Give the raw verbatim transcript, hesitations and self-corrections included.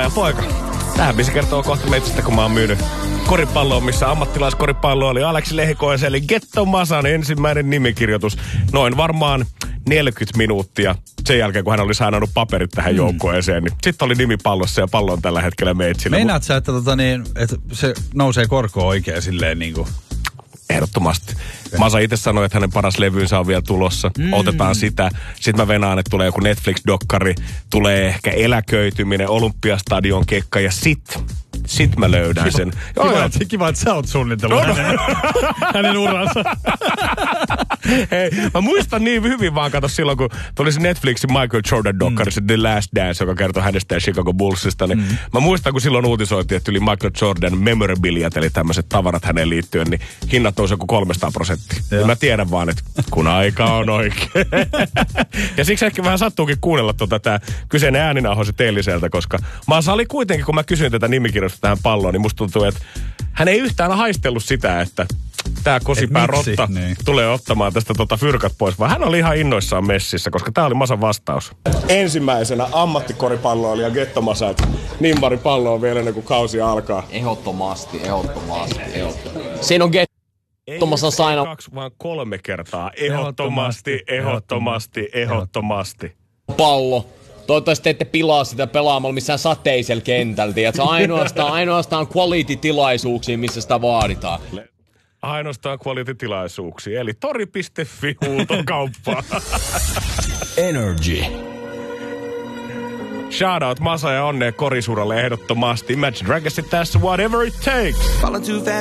ja poika. Tähän biisi kertoo kohta meitsistä, kun mä oon myynyt koripalloa, missä ammattilaiskoripallo oli Aleksi Lehikoisen, eli Getto Masan ensimmäinen nimikirjoitus. Noin varmaan neljäkymmentä minuuttia sen jälkeen, kun hän oli saanut paperit tähän joukkueeseen. Niin sitten oli nimi pallossa ja pallo on tällä hetkellä meitsillä. Meinaat sä, että, tota niin, että se nousee korkoon oikein silleen niin kuin... Ehdottomasti. Masa itse sanoi, että hänen paras levynsä on vielä tulossa. Mm. Otetaan sitä. Sitten mä venaan, että tulee joku Netflix-dokkari. Tulee ehkä eläköityminen, Olympiastadion kekka ja sit, sit mä löydän kiva, sen. Kiva, joo, että, kiva, että sä oot suunnitellut no, hänen, hänen uransa. Hei, mä muistan niin hyvin vaan, kato silloin, kun tuli se Netflixin Michael Jordan-dokkari, mm. se The Last Dance, joka kertoo hänestä ja Chicago Bullsista. Niin mm. mä muistan, kun silloin uutisoitiin, että yli Michael Jordan memorabiliat, eli tämmöiset tavarat häneen liittyen, niin hinnat nousee kuin kolmesataa prosenttia. Ja mä tiedän vaan, että kun aika on oikein. Ja siksi ehkä vähän sattuukin kuunnella tota tää kyseinen ääninauhoisi Teelliseltä, koska Masa oli kuitenkin, kun mä kysyin tätä nimikirjoista tähän palloon, niin musta tuntuu, että hän ei yhtään haistellut sitä, että tää kosipää rotta niin tulee ottamaan tästä tota fyrkat pois, vaan hän oli ihan innoissaan messissä, koska tää oli Masan vastaus. Ensimmäisenä ammattikoripalloilija Getto Masa, että nimbari pallo on vielä ennen kuin kausi alkaa. Ehdottomasti, ehdottomasti, ehdottomasti. Siinä on Getto Masa saina. Kaksi, vaan kolme kertaa. Ehdottomasti, ehdottomasti, ehdottomasti. Pallo. Toivottavasti ette pilaa sitä pelaamalla missään sateisella kentällä. Tiedätkö? Ainoastaan, ainoastaan quality-tilaisuuksiin, missä sitä vaaditaan. Ainoastaan quality-tilaisuuksia, eli tori piste fi huutokauppaa. Energy. Shoutout Masa ja onnea korisuralle ehdottomasti. Imagine Dragonsit tässä Whatever It Takes.